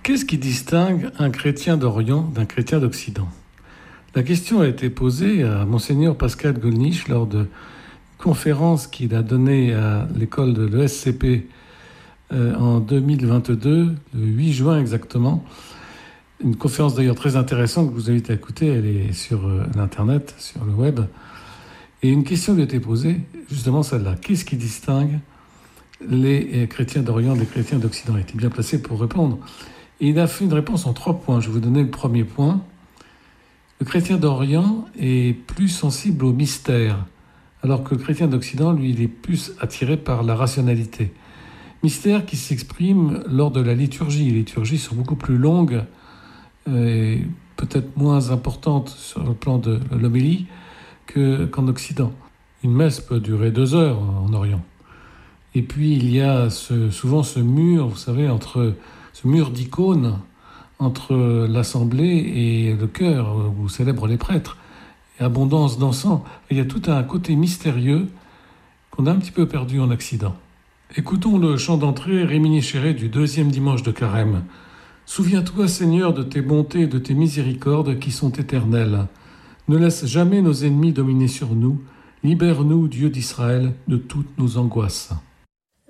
Qu'est-ce qui distingue un chrétien d'Orient d'un chrétien d'Occident? La question a été posée à Monseigneur Pascal Gollnisch lors de conférence qu'il a donnée à l'école de l'ESCP en 2022, le 8 juin exactement. Une conférence d'ailleurs très intéressante que je vous invite à écouter, elle est sur l'internet, sur le web. Et une question lui a été posée, justement celle-là. Qu'est-ce qui distingue les chrétiens d'Orient des chrétiens d'Occident? Il était bien placé pour répondre. Et il a fait une réponse en 3 points. Je vais vous donner le premier point. Le chrétien d'Orient est plus sensible au mystère, alors que le chrétien d'Occident, lui, il est plus attiré par la rationalité. Mystère qui s'exprime lors de la liturgie. Les liturgies sont beaucoup plus longues et peut-être moins importantes sur le plan de l'homélie qu'en Occident. Une messe peut durer 2 heures en Orient. Et puis il y a souvent ce mur, vous savez, ce mur d'icônes entre l'assemblée et le chœur où célèbrent les prêtres. Et abondance d'encens. Il y a tout un côté mystérieux qu'on a un petit peu perdu en Occident. Écoutons le chant d'entrée réminiscéré du 2e dimanche de Carême. Souviens-toi, Seigneur, de tes bontés et de tes miséricordes qui sont éternelles. Ne laisse jamais nos ennemis dominer sur nous. Libère-nous, Dieu d'Israël, de toutes nos angoisses.